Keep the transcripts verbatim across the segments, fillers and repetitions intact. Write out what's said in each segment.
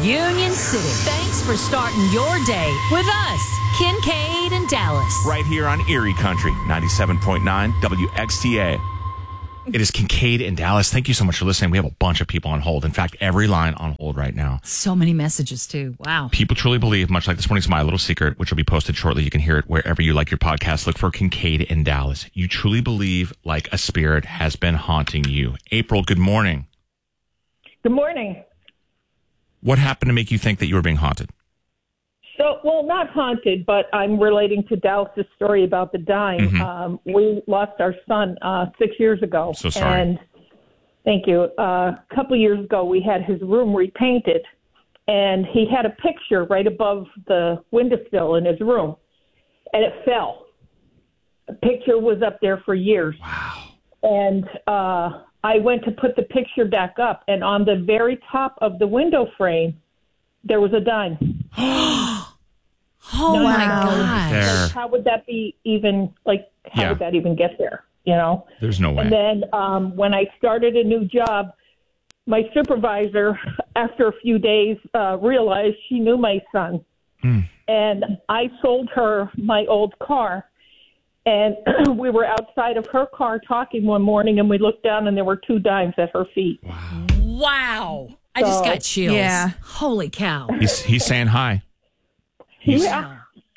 Union City. Thanks for starting your day with us, Kincaid and Dallas. Right here on Erie Country, ninety-seven point nine W X T A. It is Kincaid and Dallas. Thank you so much for listening. We have a bunch of people on hold. In fact, every line on hold right now. So many messages, too. Wow. People truly believe, much like this morning's My Little Secret, which will be posted shortly. You can hear it wherever you like your podcast. Look for Kincaid and Dallas. You truly believe like a spirit has been haunting you. April, good morning. Good morning. What happened to make you think that you were being haunted? So, well, not haunted, but I'm relating to Dallas's story about the dying. Mm-hmm. Um, we lost our son uh, six years ago. So sorry. And thank you. Uh, a couple years ago, we had his room repainted, and he had a picture right above the windowsill in his room, and it fell. The picture was up there for years. Wow. And uh, I went to put the picture back up, and on the very top of the window frame, there was a dime. Oh, no, my no. gosh. There. Like, how would that be even, like, how Yeah. would that even get there, you know? There's no way. And then um, when I started a new job, my supervisor, after a few days, uh, realized she knew my son. Mm. And I sold her my old car. And we were outside of her car talking one morning, and we looked down, and there were two dimes at her feet. Wow. Wow. I just So, got chills. yeah. Holy cow. He's, he's saying hi. He's, Yeah.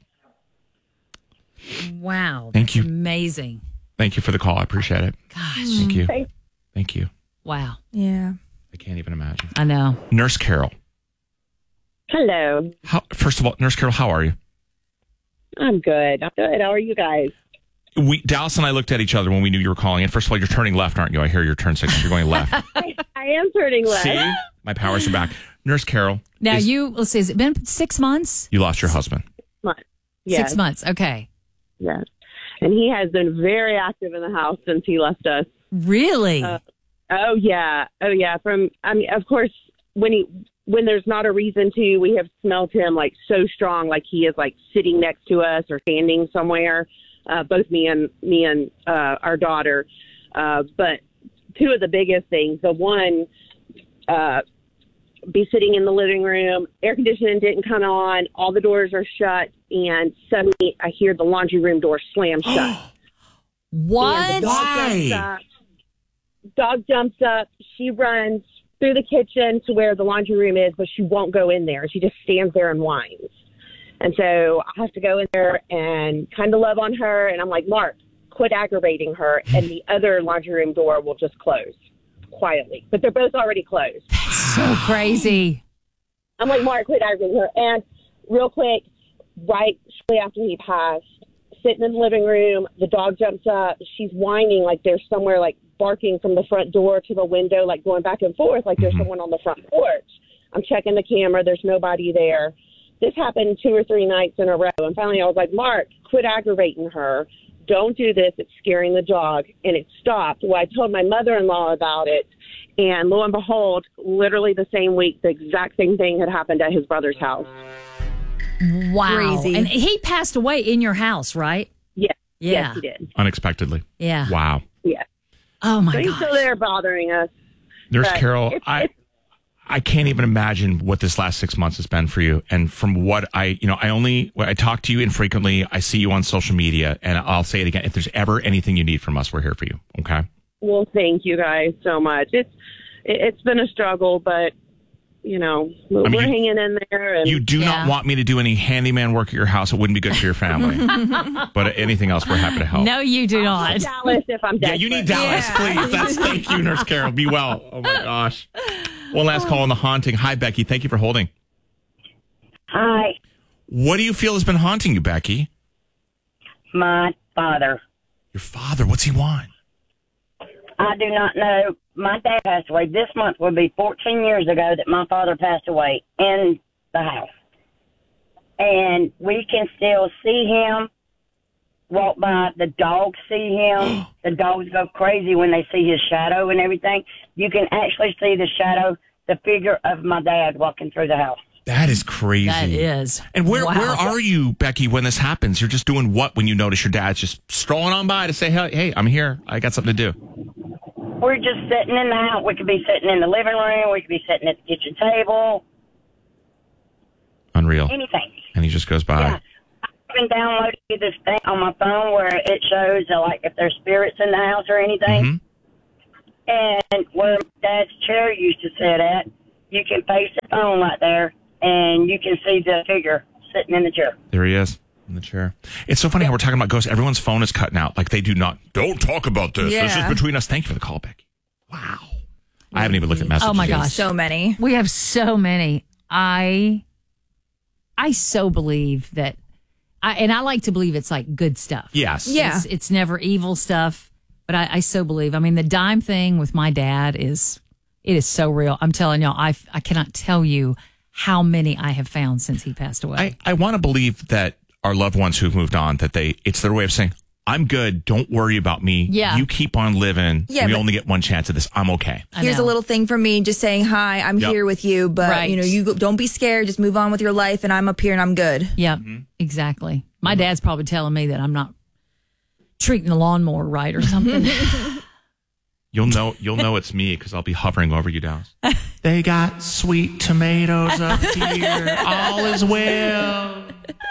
Wow. Thank That's you. amazing. Thank you for the call. I appreciate it. Gosh. Thank you. Thank- Thank you. Wow. Yeah. I can't even imagine. I know. Nurse Carol. Hello. How, first of all, Nurse Carol, how are you? I'm good. I'm good. How are you guys? We Dallas and I looked at each other when we knew you were calling in. First of all, you're turning left, aren't you? I hear your turn signal. You're going left. I, I am turning left. See? My powers are back. Nurse Carol. Now, is- you, let's see, has it been six months? You lost your husband. Yes, Six months. Okay. yes. And he has been very active in the house since he left us. Really? Uh, Oh yeah, oh yeah. From I mean, of course, when he when there's not a reason to, we have smelled him like so strong, like he is like sitting next to us or standing somewhere. Uh, both me and me and uh, our daughter. Uh, but two of the biggest things. The one, uh, be sitting in the living room, air conditioning didn't come on, all the doors are shut, and suddenly I hear the laundry room door slam shut. what? And the dog Why? jumps up. Dog jumps up. She runs through the kitchen to where the laundry room is, but she won't go in there. She just stands there and whines. And so I have to go in there and kind of love on her. And I'm like, Mark, quit aggravating her. And the other laundry room door will just close quietly. But they're both already closed. So crazy. I'm like, Mark, quit aggravating her. And real quick, right shortly after he passed, sitting in the living room, the dog jumps up. She's whining like there's somewhere like barking from the front door to the window, like going back and forth, like there's Mm-hmm. someone on the front porch. I'm checking the camera. There's nobody there. This happened two or three nights in a row. And finally I was like, Mark, quit aggravating her. Don't do this. It's scaring the dog. And it stopped. Well, I told my mother-in-law about it. And lo and behold, literally the same week, the exact same thing had happened at his brother's house. Wow. Crazy. And he passed away in your house, right? Yes. Yeah. Yes, he did. Unexpectedly. Yeah. Wow. Yes. Oh, my So he's gosh. still there bothering us. Nurse But Carol, it's- I it's- I can't even imagine what this last six months has been for you. And from what I, you know, I only, I talk to you infrequently. I see you on social media, and I'll say it again. If there's ever anything you need from us, we're here for you. Okay. Well, thank you guys so much. It's it, it's been a struggle, but you know we're I mean, you- hanging in there. And You do Yeah. not want me to do any handyman work at your house. It wouldn't be good for your family. But anything else, we're happy to help. No, you do not. Dallas, if I'm Yeah, desperate. you need Dallas, Yeah. please. That's thank you, Nurse Carol. Be well. Oh my gosh. One last call on the haunting. Hi, Becky. Thank you for holding. Hi, What do you feel has been haunting you, Becky? my father. Your father. What's he want? I do not know. My dad passed away. This month will be fourteen years ago that my father passed away in the house. And we can still see him walk by. The dogs see him. The dogs go crazy when they see his shadow and everything. You can actually see the shadow, the figure of my dad walking through the house. That is crazy. That is. And where Wow. where are you, Becky, when this happens? You're just doing what when you notice your dad's just strolling on by to say, hey, hey, I'm here. I got something to do. We're just sitting in the house. We could be sitting in the living room. We could be sitting at the kitchen table. Unreal. anything. And he just goes by. Yeah. I've been downloading this thing on my phone where it shows uh, like if there's spirits in the house or anything. Mm-hmm. And where Dad's chair used to sit at, you can face the phone right there, and you can see the figure sitting in the chair. There he is in the chair. It's so funny how we're talking about ghosts. Everyone's phone is cutting out. Like they do not. Don't talk about this. Yeah. This is between us. Thank you for the call, Becky. Wow. I haven't even looked at messages. Oh my gosh, So many. We have so many. I, I so believe that. I, and I like to believe it's like good stuff. Yes. Yeah. It's, it's never evil stuff, but I, I so believe. I mean, the dime thing with my dad is, it is so real. I'm telling y'all, I, I cannot tell you how many I have found since he passed away. I, I want to believe that our loved ones who've moved on, that they, it's their way of saying, I'm good. Don't worry about me. Yeah. You keep on living. Yeah, we but- only get one chance at this. I'm okay. I Here's know. a little thing from me, just saying hi. I'm Yep. here with you, but Right. you know, you go- don't be scared. Just move on with your life, and I'm up here and I'm good. Yep, exactly. My dad's probably telling me that I'm not treating the lawnmower right or something. You'll know you'll know it's me because I'll be hovering over you, Dallas. They got sweet tomatoes up here. All is well.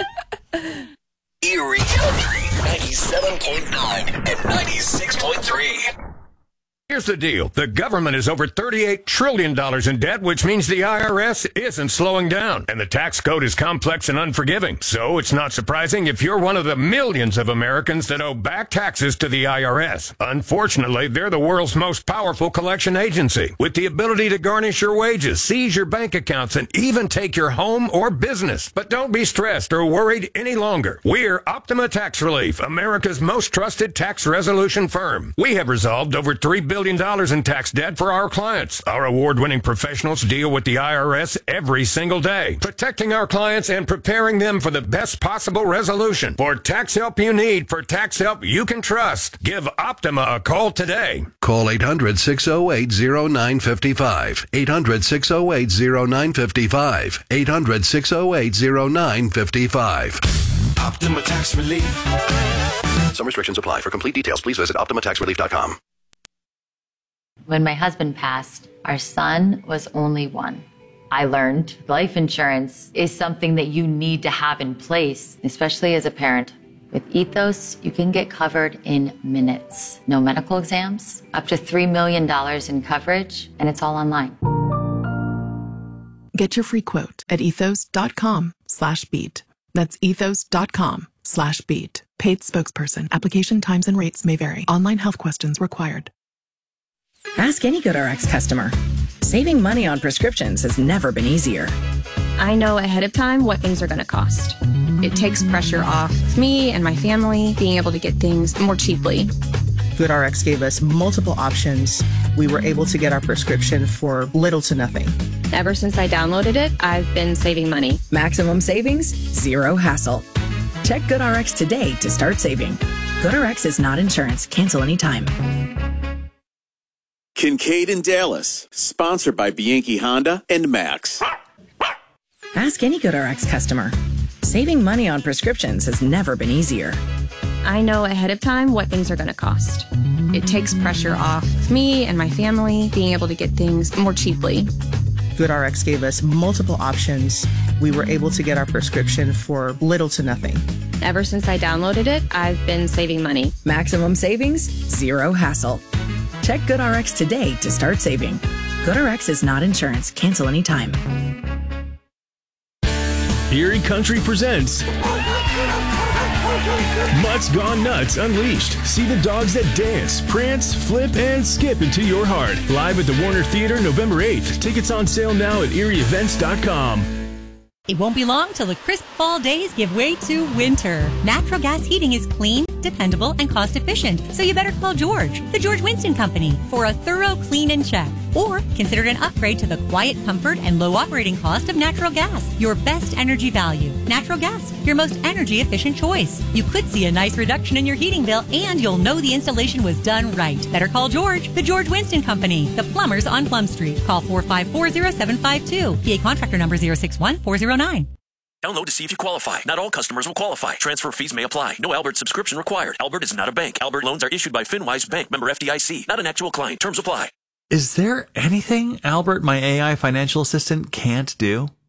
Erie Country ninety-seven point nine and ninety-six point three. Here's the deal. The government is over thirty-eight trillion dollars in debt, which means the I R S isn't slowing down. And the tax code is complex and unforgiving. So it's not surprising if you're one of the millions of Americans that owe back taxes to the I R S. Unfortunately, they're the world's most powerful collection agency, with the ability to garnish your wages, seize your bank accounts, and even take your home or business. But don't be stressed or worried any longer. We're Optima Tax Relief, America's most trusted tax resolution firm. We have resolved over three billion dollars in tax debt for our clients. Our award-winning professionals deal with the I R S every single day, protecting our clients and preparing them for the best possible resolution. For tax help you need, for tax help you can trust, give Optima a call today. Call eight hundred, six oh eight, oh nine five five. eight hundred, six oh eight, oh nine five five. eight hundred, six oh eight, oh nine five five. Optima Tax Relief. Some restrictions apply. For complete details, please visit optima tax relief dot com. When my husband passed, our son was only one. I learned life insurance is something that you need to have in place, especially as a parent. With Ethos, you can get covered in minutes. No medical exams, up to three million dollars in coverage, and it's all online. Get your free quote at ethos.com slash beat. That's ethos.com slash beat. Paid spokesperson. Application times and rates may vary. Online health questions required. Ask any GoodRx customer. Saving money on prescriptions has never been easier. I know ahead of time what things are going to cost. It takes pressure off me and my family being able to get things more cheaply. GoodRx gave us multiple options. We were able to get our prescription for little to nothing. Ever since I downloaded it, I've been saving money. Maximum savings, zero hassle. Check GoodRx today to start saving. GoodRx is not insurance. Cancel anytime. Kincaid and Dallas, sponsored by Bianchi Honda and Max. Ask any GoodRx customer. Saving money on prescriptions has never been easier. I know ahead of time what things are going to cost. It takes pressure off me and my family being able to get things more cheaply. GoodRx gave us multiple options. We were able to get our prescription for little to nothing. Ever since I downloaded it, I've been saving money. Maximum savings, zero hassle. Check GoodRx today to start saving. GoodRx is not insurance. Cancel anytime. Erie Country presents Mutt's Gone Nuts Unleashed. See the dogs that dance, prance, flip, and skip into your heart. Live at the Warner Theater November eighth. Tickets on sale now at erie events dot com. It won't be long till the crisp fall days give way to winter. Natural gas heating is clean, dependable, and cost efficient. So you better call George, the George Winston Company, for a thorough clean and check. Or consider an upgrade to the quiet comfort and low operating cost of natural gas. Your best energy value. Natural gas, your most energy efficient choice. You could see a nice reduction in your heating bill, and you'll know the installation was done right. Better call George, the George Winston Company, the plumbers on Plum Street. Call four five four, zero seven five two. P A contractor number zero six one four zero nine. Download to see if you qualify. Not all customers will qualify. Transfer fees may apply. No Albert subscription required. Albert is not a bank. Albert loans are issued by FinWise Bank, member F D I C. Not an actual client. Terms apply. Is there anything Albert, my A I financial assistant, can't do?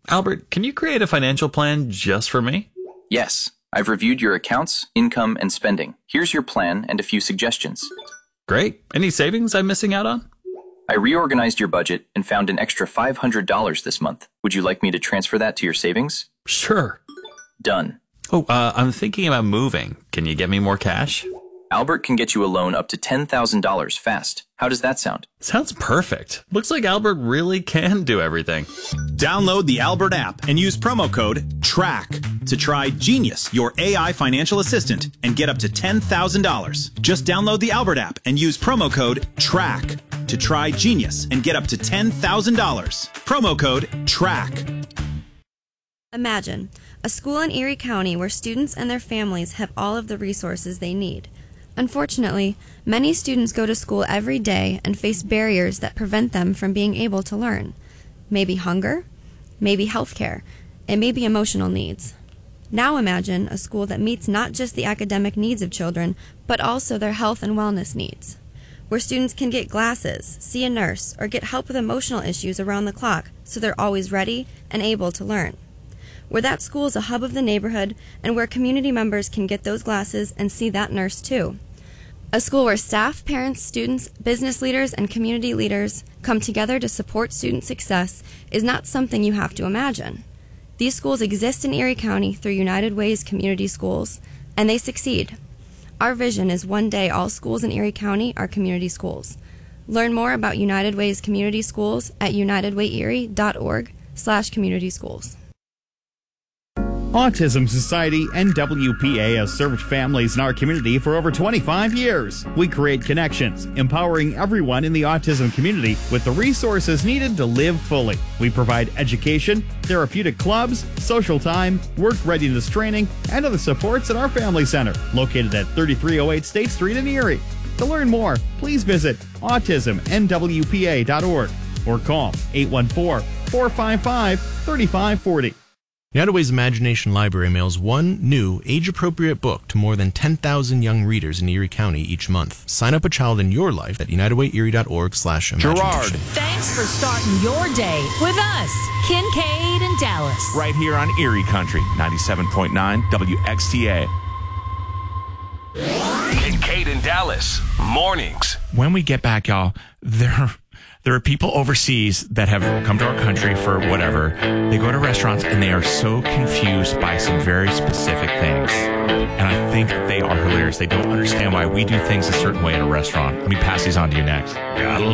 Albert, can you create a financial plan just for me? Yes. I've reviewed your accounts, income, and spending. Here's your plan and a few suggestions. Great. Any savings I'm missing out on? I reorganized your budget and found an extra five hundred dollars this month. Would you like me to transfer that to your savings? Sure. Done. Oh, uh, I'm thinking about moving. Can you get me more cash? Albert can get you a loan up to ten thousand dollars fast. How does that sound? Sounds perfect. Looks like Albert really can do everything. Download the Albert app and use promo code TRACK to try Genius, your A I financial assistant, and get up to ten thousand dollars. Just download the Albert app and use promo code TRACK to try Genius and get up to ten thousand dollars. Promo code TRACK. Imagine a school in Erie County where students and their families have all of the resources they need. Unfortunately, many students go to school every day and face barriers that prevent them from being able to learn. Maybe hunger, maybe healthcare, and maybe emotional needs. Now imagine a school that meets not just the academic needs of children, but also their health and wellness needs, where students can get glasses, see a nurse, or get help with emotional issues around the clock so they're always ready and able to learn. Where that school is a hub of the neighborhood and where community members can get those glasses and see that nurse too. A school where staff, parents, students, business leaders, and community leaders come together to support student success is not something you have to imagine. These schools exist in Erie County through United Way's community schools, and they succeed. Our vision is one day all schools in Erie County are community schools. Learn more about United Way's community schools at unitedwayerie.org slash community schools. Autism Society N W P A has served families in our community for over twenty-five years. We create connections, empowering everyone in the autism community with the resources needed to live fully. We provide education, therapeutic clubs, social time, work readiness training, and other supports at our family center, located at thirty-three oh eight State Street in Erie. To learn more, please visit autism n w p a dot org or call eight one four, four five five, three five four zero. United Way's Imagination Library mails one new, age-appropriate book to more than ten thousand young readers in Erie County each month. Sign up a child in your life at unitedwayerie.org slash imagination. Gerard. Thanks for starting your day with us, Kincaid and Dallas. Right here on Erie Country, ninety-seven point nine W X T A. Kincaid and Dallas, mornings. When we get back, y'all, there... There are people overseas that have come to our country for whatever. They go to restaurants and they are so confused by some very specific things. And I think they are hilarious. They don't understand why we do things a certain way in a restaurant. Let me pass these on to you next. Gotta